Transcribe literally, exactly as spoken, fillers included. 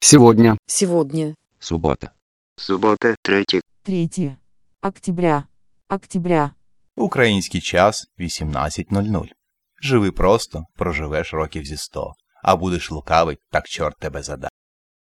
Сегодня. Сегодня. Суббота. Субота, третє. третє октября. Октября. Український час вісімнадцять нуль нуль. Живи просто, проживеш років зі сто. А будеш лукавий, так чорт тебе задасть.